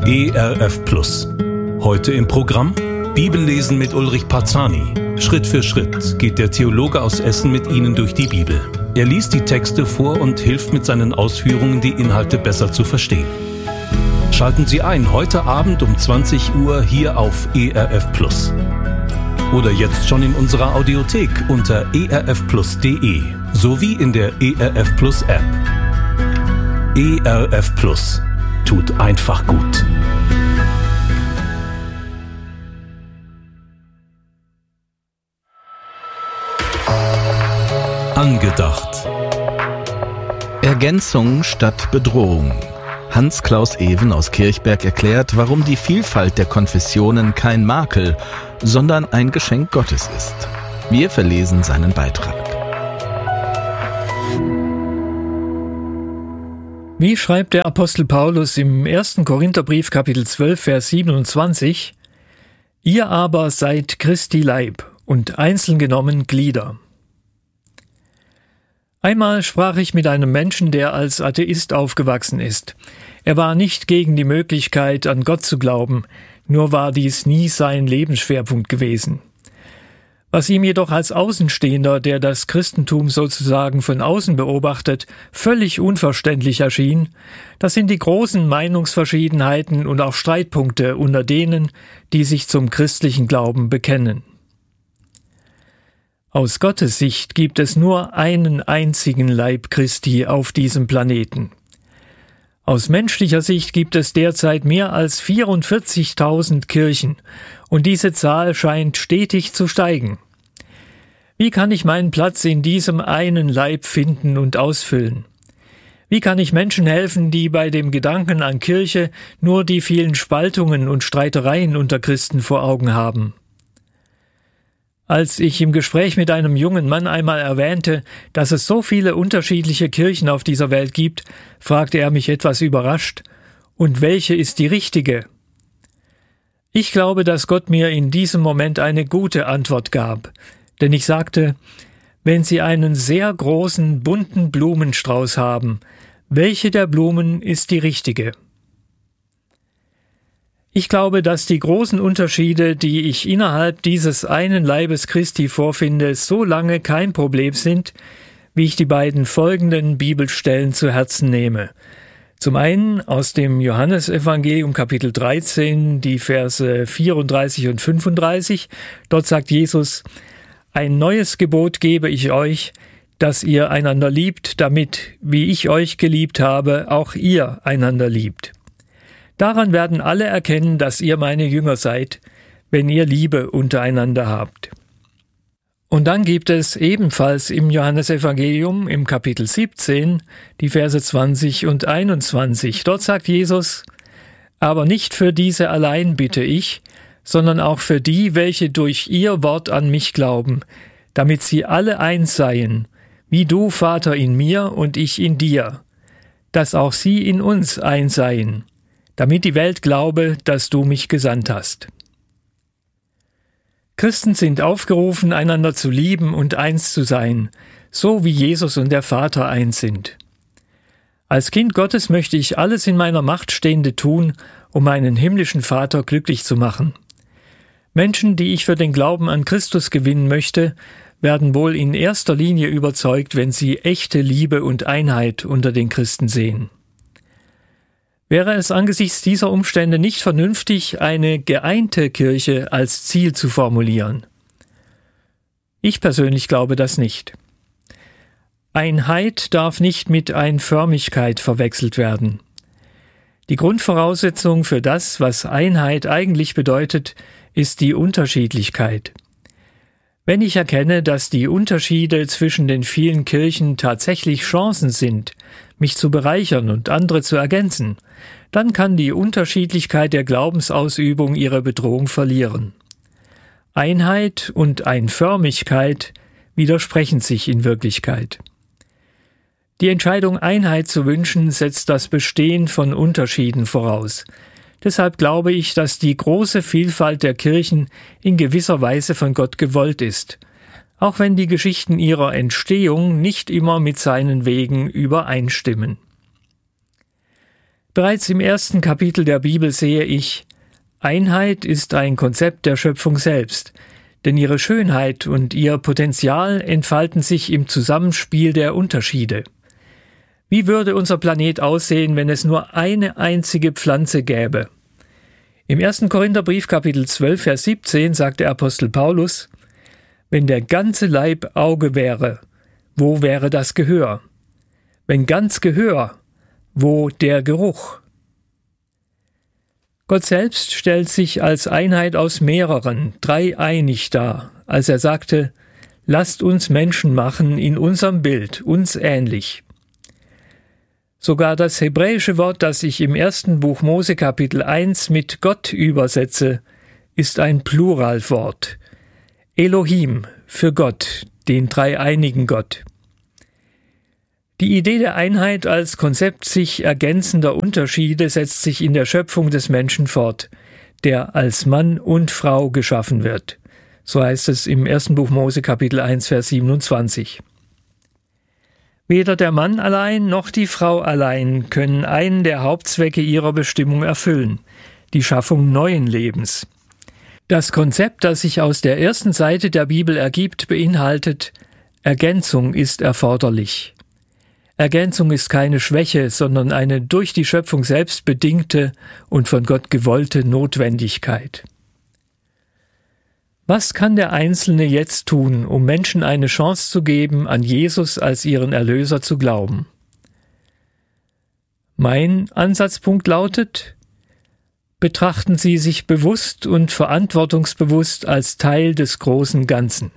ERF Plus. Heute im Programm Bibellesen mit Ulrich Parzani. Schritt für Schritt geht der Theologe aus Essen mit Ihnen durch die Bibel. Er liest die Texte vor und hilft mit seinen Ausführungen, die Inhalte besser zu verstehen. Schalten Sie ein heute Abend um 20 Uhr hier auf ERF Plus. Oder jetzt schon in unserer Audiothek unter erfplus.de sowie in der ERF Plus App. ERF Plus tut einfach gut. Angedacht. Ergänzung statt Bedrohung. Hans-Klaus Even aus Kirchberg erklärt, warum die Vielfalt der Konfessionen kein Makel, sondern ein Geschenk Gottes ist. Wir verlesen seinen Beitrag. Wie schreibt der Apostel Paulus im 1. Korintherbrief Kapitel 12, Vers 27: Ihr aber seid Christi Leib und einzeln genommen Glieder. Einmal sprach ich mit einem Menschen, der als Atheist aufgewachsen ist. Er war nicht gegen die Möglichkeit, an Gott zu glauben, nur war dies nie sein Lebensschwerpunkt gewesen. Was ihm jedoch als Außenstehender, der das Christentum sozusagen von außen beobachtet, völlig unverständlich erschien, das sind die großen Meinungsverschiedenheiten und auch Streitpunkte unter denen, die sich zum christlichen Glauben bekennen. Aus Gottes Sicht gibt es nur einen einzigen Leib Christi auf diesem Planeten. Aus menschlicher Sicht gibt es derzeit mehr als 44.000 Kirchen und diese Zahl scheint stetig zu steigen. Wie kann ich meinen Platz in diesem einen Leib finden und ausfüllen? Wie kann ich Menschen helfen, die bei dem Gedanken an Kirche nur die vielen Spaltungen und Streitereien unter Christen vor Augen haben? Als ich im Gespräch mit einem jungen Mann einmal erwähnte, dass es so viele unterschiedliche Kirchen auf dieser Welt gibt, fragte er mich etwas überrascht: Und welche ist die richtige? Ich glaube, dass Gott mir in diesem Moment eine gute Antwort gab, denn ich sagte: Wenn Sie einen sehr großen, bunten Blumenstrauß haben, welche der Blumen ist die richtige? Ich glaube, dass die großen Unterschiede, die ich innerhalb dieses einen Leibes Christi vorfinde, so lange kein Problem sind, wie ich die beiden folgenden Bibelstellen zu Herzen nehme. Zum einen aus dem Johannesevangelium Kapitel 13, die Verse 34 und 35. Dort sagt Jesus: Ein neues Gebot gebe ich euch, dass ihr einander liebt, damit, wie ich euch geliebt habe, auch ihr einander liebt. Daran werden alle erkennen, dass ihr meine Jünger seid, wenn ihr Liebe untereinander habt. Und dann gibt es ebenfalls im Johannesevangelium im Kapitel 17 die Verse 20 und 21. Dort sagt Jesus: Aber nicht für diese allein bitte ich, sondern auch für die, welche durch ihr Wort an mich glauben, damit sie alle eins seien, wie du, Vater, in mir und ich in dir, dass auch sie in uns eins seien, damit die Welt glaube, dass du mich gesandt hast. Christen sind aufgerufen, einander zu lieben und eins zu sein, so wie Jesus und der Vater eins sind. Als Kind Gottes möchte ich alles in meiner Macht Stehende tun, um meinen himmlischen Vater glücklich zu machen. Menschen, die ich für den Glauben an Christus gewinnen möchte, werden wohl in erster Linie überzeugt, wenn sie echte Liebe und Einheit unter den Christen sehen. Wäre es angesichts dieser Umstände nicht vernünftig, eine geeinte Kirche als Ziel zu formulieren? Ich persönlich glaube das nicht. Einheit darf nicht mit Einförmigkeit verwechselt werden. Die Grundvoraussetzung für das, was Einheit eigentlich bedeutet, ist die Unterschiedlichkeit. Wenn ich erkenne, dass die Unterschiede zwischen den vielen Kirchen tatsächlich Chancen sind, mich zu bereichern und andere zu ergänzen, dann kann die Unterschiedlichkeit der Glaubensausübung ihre Bedrohung verlieren. Einheit und Einförmigkeit widersprechen sich in Wirklichkeit. Die Entscheidung, Einheit zu wünschen, setzt das Bestehen von Unterschieden voraus. Deshalb glaube ich, dass die große Vielfalt der Kirchen in gewisser Weise von Gott gewollt ist, auch wenn die Geschichten ihrer Entstehung nicht immer mit seinen Wegen übereinstimmen. Bereits im ersten Kapitel der Bibel sehe ich, Einheit ist ein Konzept der Schöpfung selbst, denn ihre Schönheit und ihr Potenzial entfalten sich im Zusammenspiel der Unterschiede. Wie würde unser Planet aussehen, wenn es nur eine einzige Pflanze gäbe? Im 1. Korintherbrief Kapitel 12, Vers 17 sagt der Apostel Paulus, wenn der ganze Leib Auge wäre, wo wäre das Gehör? Wenn ganz Gehör, wo der Geruch? Gott selbst stellt sich als Einheit aus mehreren, dreieinig dar, als er sagte, lasst uns Menschen machen in unserem Bild, uns ähnlich. Sogar das hebräische Wort, das ich im 1. Buch Mose Kapitel 1 mit Gott übersetze, ist ein Pluralwort. Elohim für Gott, den dreieinigen Gott. Die Idee der Einheit als Konzept sich ergänzender Unterschiede setzt sich in der Schöpfung des Menschen fort, der als Mann und Frau geschaffen wird. So heißt es im 1. Buch Mose Kapitel 1, Vers 27. Weder der Mann allein noch die Frau allein können einen der Hauptzwecke ihrer Bestimmung erfüllen, die Schaffung neuen Lebens. Das Konzept, das sich aus der ersten Seite der Bibel ergibt, beinhaltet, Ergänzung ist erforderlich. Ergänzung ist keine Schwäche, sondern eine durch die Schöpfung selbst bedingte und von Gott gewollte Notwendigkeit. Was kann der Einzelne jetzt tun, um Menschen eine Chance zu geben, an Jesus als ihren Erlöser zu glauben? Mein Ansatzpunkt lautet, betrachten Sie sich bewusst und verantwortungsbewusst als Teil des großen Ganzen.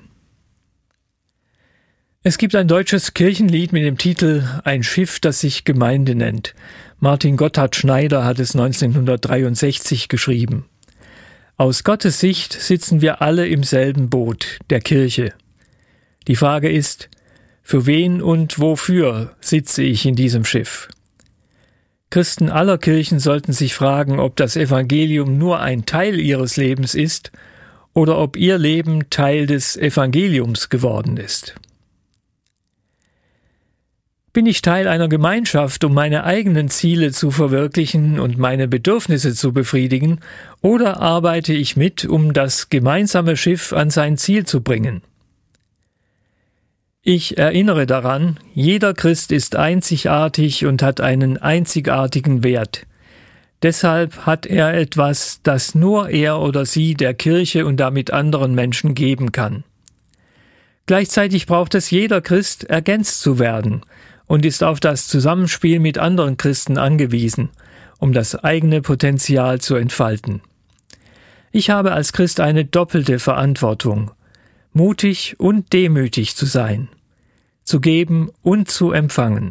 Es gibt ein deutsches Kirchenlied mit dem Titel »Ein Schiff, das sich Gemeinde nennt«. Martin Gotthard Schneider hat es 1963 geschrieben. Aus Gottes Sicht sitzen wir alle im selben Boot, der Kirche. Die Frage ist, für wen und wofür sitze ich in diesem Schiff? Christen aller Kirchen sollten sich fragen, ob das Evangelium nur ein Teil ihres Lebens ist oder ob ihr Leben Teil des Evangeliums geworden ist. Bin ich Teil einer Gemeinschaft, um meine eigenen Ziele zu verwirklichen und meine Bedürfnisse zu befriedigen, oder arbeite ich mit, um das gemeinsame Schiff an sein Ziel zu bringen? Ich erinnere daran, jeder Christ ist einzigartig und hat einen einzigartigen Wert. Deshalb hat er etwas, das nur er oder sie der Kirche und damit anderen Menschen geben kann. Gleichzeitig braucht es jeder Christ, ergänzt zu werden und ist auf das Zusammenspiel mit anderen Christen angewiesen, um das eigene Potenzial zu entfalten. Ich habe als Christ eine doppelte Verantwortung, mutig und demütig zu sein, zu geben und zu empfangen.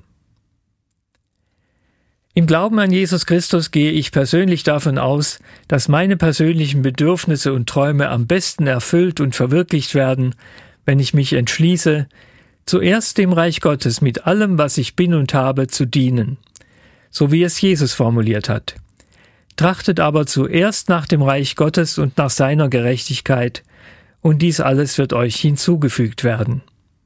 Im Glauben an Jesus Christus gehe ich persönlich davon aus, dass meine persönlichen Bedürfnisse und Träume am besten erfüllt und verwirklicht werden, wenn ich mich entschließe, zuerst dem Reich Gottes mit allem, was ich bin und habe, zu dienen, so wie es Jesus formuliert hat. Trachtet aber zuerst nach dem Reich Gottes und nach seiner Gerechtigkeit, und dies alles wird euch hinzugefügt werden.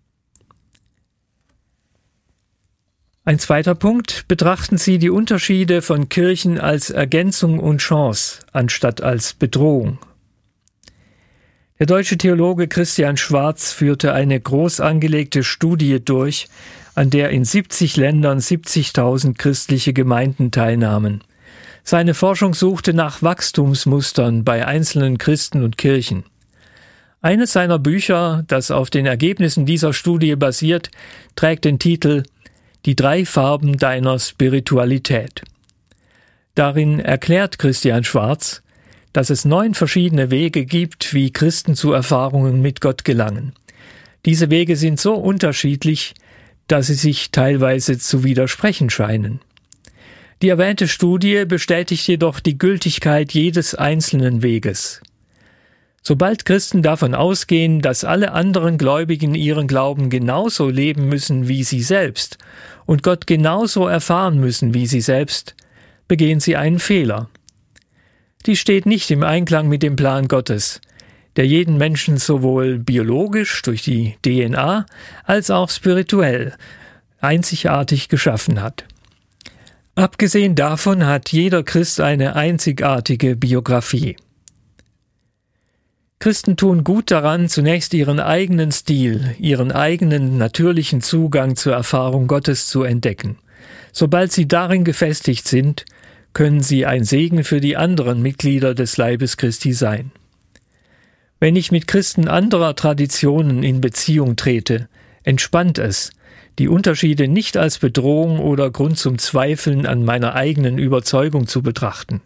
Ein zweiter Punkt: Betrachten Sie die Unterschiede von Kirchen als Ergänzung und Chance, anstatt als Bedrohung. Der deutsche Theologe Christian Schwarz führte eine groß angelegte Studie durch, an der in 70 Ländern 70.000 christliche Gemeinden teilnahmen. Seine Forschung suchte nach Wachstumsmustern bei einzelnen Christen und Kirchen. Eines seiner Bücher, das auf den Ergebnissen dieser Studie basiert, trägt den Titel »Die 3 Farben deiner Spiritualität«. Darin erklärt Christian Schwarz, dass es 9 verschiedene Wege gibt, wie Christen zu Erfahrungen mit Gott gelangen. Diese Wege sind so unterschiedlich, dass sie sich teilweise zu widersprechen scheinen. Die erwähnte Studie bestätigt jedoch die Gültigkeit jedes einzelnen Weges. Sobald Christen davon ausgehen, dass alle anderen Gläubigen ihren Glauben genauso leben müssen wie sie selbst und Gott genauso erfahren müssen wie sie selbst, begehen sie einen Fehler. Dies steht nicht im Einklang mit dem Plan Gottes, der jeden Menschen sowohl biologisch durch die DNA als auch spirituell einzigartig geschaffen hat. Abgesehen davon hat jeder Christ eine einzigartige Biografie. Christen tun gut daran, zunächst ihren eigenen Stil, ihren eigenen natürlichen Zugang zur Erfahrung Gottes zu entdecken. Sobald sie darin gefestigt sind, können sie ein Segen für die anderen Mitglieder des Leibes Christi sein. Wenn ich mit Christen anderer Traditionen in Beziehung trete, entspannt es, die Unterschiede nicht als Bedrohung oder Grund zum Zweifeln an meiner eigenen Überzeugung zu betrachten.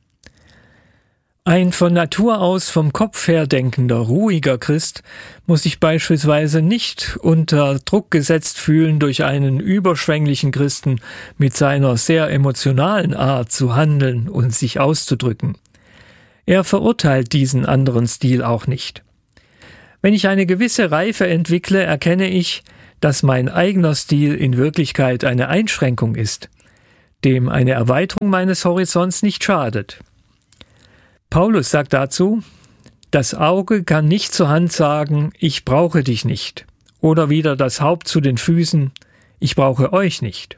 Ein von Natur aus vom Kopf her denkender, ruhiger Christ muss sich beispielsweise nicht unter Druck gesetzt fühlen durch einen überschwänglichen Christen mit seiner sehr emotionalen Art zu handeln und sich auszudrücken. Er verurteilt diesen anderen Stil auch nicht. Wenn ich eine gewisse Reife entwickle, erkenne ich, dass mein eigener Stil in Wirklichkeit eine Einschränkung ist, dem eine Erweiterung meines Horizonts nicht schadet. Paulus sagt dazu, das Auge kann nicht zur Hand sagen, ich brauche dich nicht, oder wieder das Haupt zu den Füßen, ich brauche euch nicht.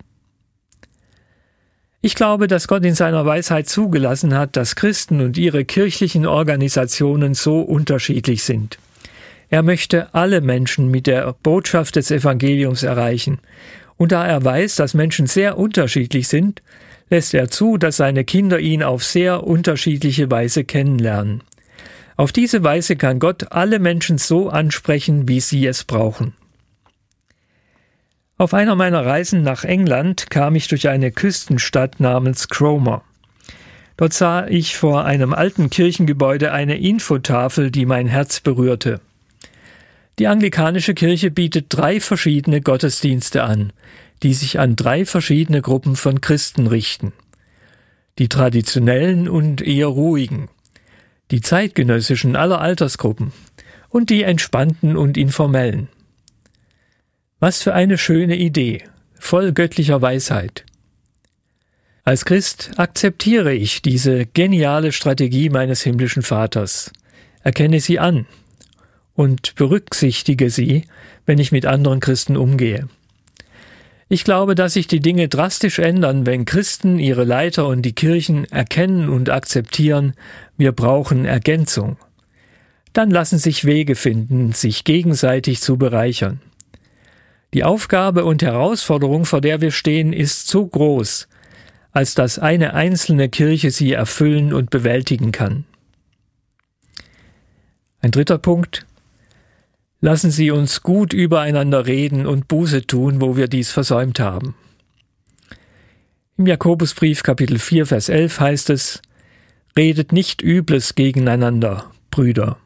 Ich glaube, dass Gott in seiner Weisheit zugelassen hat, dass Christen und ihre kirchlichen Organisationen so unterschiedlich sind. Er möchte alle Menschen mit der Botschaft des Evangeliums erreichen. Und da er weiß, dass Menschen sehr unterschiedlich sind, lässt er zu, dass seine Kinder ihn auf sehr unterschiedliche Weise kennenlernen. Auf diese Weise kann Gott alle Menschen so ansprechen, wie sie es brauchen. Auf einer meiner Reisen nach England kam ich durch eine Küstenstadt namens Cromer. Dort sah ich vor einem alten Kirchengebäude eine Infotafel, die mein Herz berührte. Die anglikanische Kirche bietet 3 verschiedene Gottesdienste an, die sich an 3 verschiedene Gruppen von Christen richten. Die traditionellen und eher ruhigen, die zeitgenössischen aller Altersgruppen und die entspannten und informellen. Was für eine schöne Idee, voll göttlicher Weisheit. Als Christ akzeptiere ich diese geniale Strategie meines himmlischen Vaters, erkenne sie an und berücksichtige sie, wenn ich mit anderen Christen umgehe. Ich glaube, dass sich die Dinge drastisch ändern, wenn Christen, ihre Leiter und die Kirchen erkennen und akzeptieren, wir brauchen Ergänzung. Dann lassen sich Wege finden, sich gegenseitig zu bereichern. Die Aufgabe und Herausforderung, vor der wir stehen, ist so groß, als dass eine einzelne Kirche sie erfüllen und bewältigen kann. Ein 3. Punkt. Lassen Sie uns gut übereinander reden und Buße tun, wo wir dies versäumt haben. Im Jakobusbrief Kapitel 4, Vers 11 heißt es, redet nicht Übles gegeneinander, Brüder.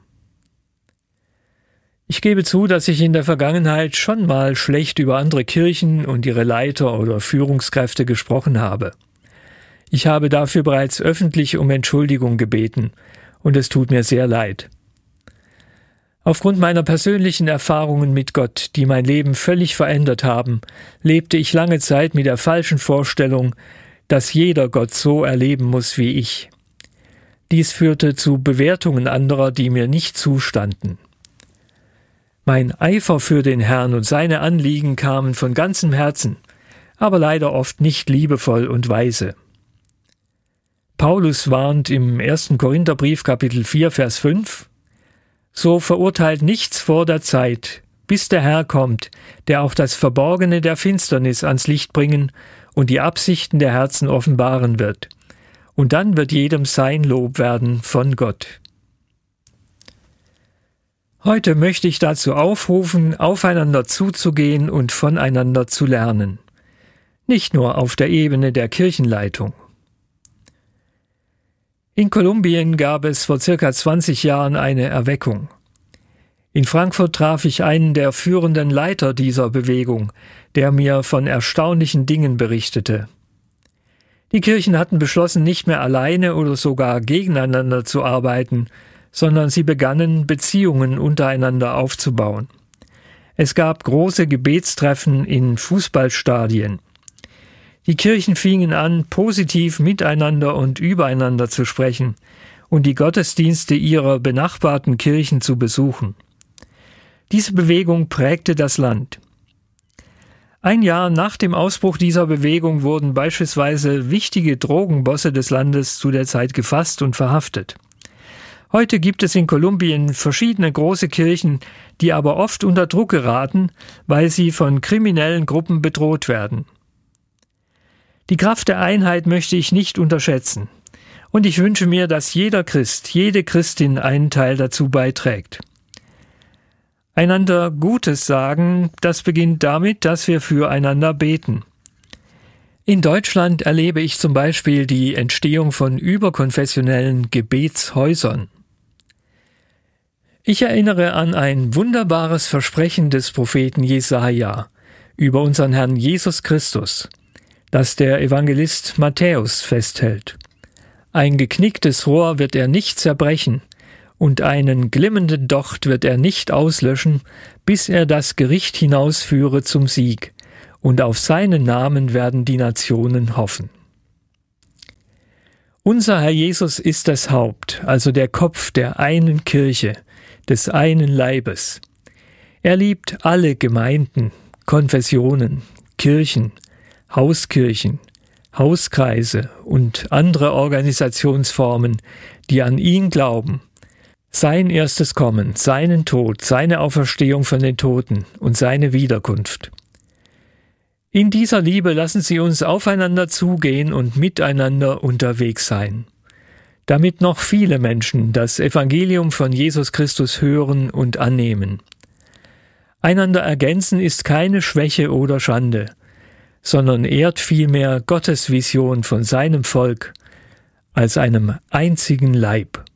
Ich gebe zu, dass ich in der Vergangenheit schon mal schlecht über andere Kirchen und ihre Leiter oder Führungskräfte gesprochen habe. Ich habe dafür bereits öffentlich um Entschuldigung gebeten und es tut mir sehr leid. Aufgrund meiner persönlichen Erfahrungen mit Gott, die mein Leben völlig verändert haben, lebte ich lange Zeit mit der falschen Vorstellung, dass jeder Gott so erleben muss wie ich. Dies führte zu Bewertungen anderer, die mir nicht zustanden. Mein Eifer für den Herrn und seine Anliegen kamen von ganzem Herzen, aber leider oft nicht liebevoll und weise. Paulus warnt im 1. Korintherbrief Kapitel 4, Vers 5, so verurteilt nichts vor der Zeit, bis der Herr kommt, der auch das Verborgene der Finsternis ans Licht bringen und die Absichten der Herzen offenbaren wird. Und dann wird jedem sein Lob werden von Gott. Heute möchte ich dazu aufrufen, aufeinander zuzugehen und voneinander zu lernen. Nicht nur auf der Ebene der Kirchenleitung. In Kolumbien gab es vor circa 20 Jahren eine Erweckung. In Frankfurt traf ich einen der führenden Leiter dieser Bewegung, der mir von erstaunlichen Dingen berichtete. Die Kirchen hatten beschlossen, nicht mehr alleine oder sogar gegeneinander zu arbeiten, sondern sie begannen, Beziehungen untereinander aufzubauen. Es gab große Gebetstreffen in Fußballstadien. Die Kirchen fingen an, positiv miteinander und übereinander zu sprechen und die Gottesdienste ihrer benachbarten Kirchen zu besuchen. Diese Bewegung prägte das Land. Ein Jahr nach dem Ausbruch dieser Bewegung wurden beispielsweise wichtige Drogenbosse des Landes zu der Zeit gefasst und verhaftet. Heute gibt es in Kolumbien verschiedene große Kirchen, die aber oft unter Druck geraten, weil sie von kriminellen Gruppen bedroht werden. Die Kraft der Einheit möchte ich nicht unterschätzen. Und ich wünsche mir, dass jeder Christ, jede Christin einen Teil dazu beiträgt. Einander Gutes sagen, das beginnt damit, dass wir füreinander beten. In Deutschland erlebe ich zum Beispiel die Entstehung von überkonfessionellen Gebetshäusern. Ich erinnere an ein wunderbares Versprechen des Propheten Jesaja über unseren Herrn Jesus Christus, das der Evangelist Matthäus festhält. Ein geknicktes Rohr wird er nicht zerbrechen, und einen glimmenden Docht wird er nicht auslöschen, bis er das Gericht hinausführe zum Sieg, und auf seinen Namen werden die Nationen hoffen. Unser Herr Jesus ist das Haupt, also der Kopf der einen Kirche, des einen Leibes. Er liebt alle Gemeinden, Konfessionen, Kirchen, Hauskirchen, Hauskreise und andere Organisationsformen, die an ihn glauben. Sein erstes Kommen, seinen Tod, seine Auferstehung von den Toten und seine Wiederkunft. In dieser Liebe lassen Sie uns aufeinander zugehen und miteinander unterwegs sein, damit noch viele Menschen das Evangelium von Jesus Christus hören und annehmen. Einander ergänzen ist keine Schwäche oder Schande, sondern ehrt vielmehr Gottes Vision von seinem Volk als einem einzigen Leib.